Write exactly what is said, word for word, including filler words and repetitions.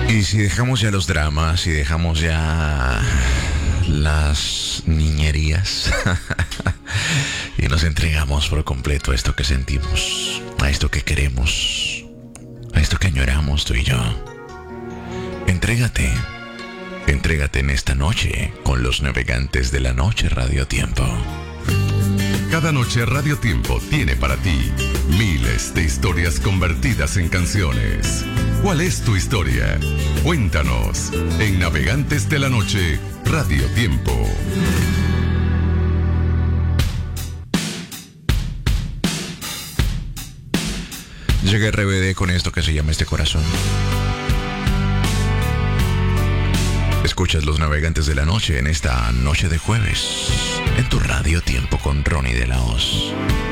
Y si dejamos ya los dramas, si dejamos ya las niñerías y nos entregamos por completo a esto que sentimos, a esto que queremos, a esto que añoramos tú y yo. Entrégate, entrégate en esta noche con los navegantes de la noche Radio Tiempo. Cada noche Radio Tiempo tiene para ti miles de historias convertidas en canciones. ¿Cuál es tu historia? Cuéntanos en Navegantes de la Noche Radio Tiempo. Llega R B D con esto que se llama Este Corazón. Escuchas Los Navegantes de la Noche en esta noche de jueves, en tu Radio Tiempo con Ronnie de la Hoz.